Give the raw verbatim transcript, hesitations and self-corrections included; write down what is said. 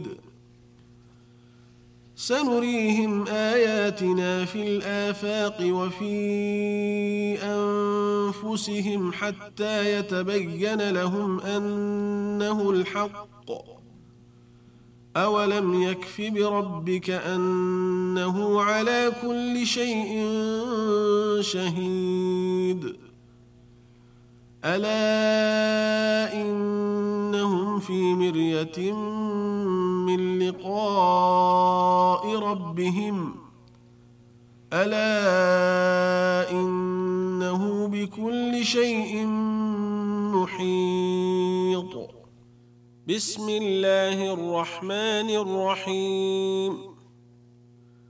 شهيد سنريهم آياتنا في الآفاق وفي أنفسهم حتى يتبين لهم أنه الحق أولم يكف بربك أنه على كل شيء شهيد ألا إنهم في مرية من لقاء ربهم ألا إنه بكل شيء محيط بسم الله الرحمن الرحيم